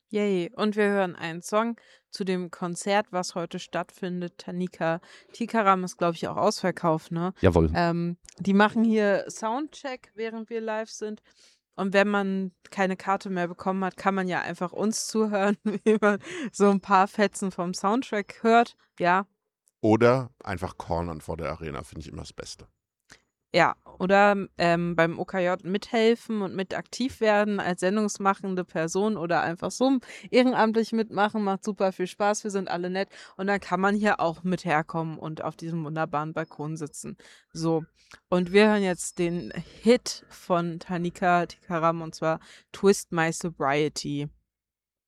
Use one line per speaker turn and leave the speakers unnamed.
Yay. Und wir hören einen Song zu dem Konzert, was heute stattfindet. Tanika Tikaram ist, glaube ich, auch ausverkauft, ne?
Jawohl.
Die machen hier Soundcheck, während wir live sind. Und wenn man keine Karte mehr bekommen hat, kann man ja einfach uns zuhören, wie man so ein paar Fetzen vom Soundtrack hört. Ja,
Oder einfach cornern vor der Arena, finde ich immer das Beste.
ja. Oder, beim OKJ mithelfen und mit aktiv werden als sendungsmachende Person oder einfach so ehrenamtlich mitmachen, macht super viel Spaß, wir sind alle nett und dann kann man hier auch mit herkommen und auf diesem wunderbaren Balkon sitzen. So, und wir hören jetzt den Hit von Tanika Tikaram und zwar „Twist My Sobriety".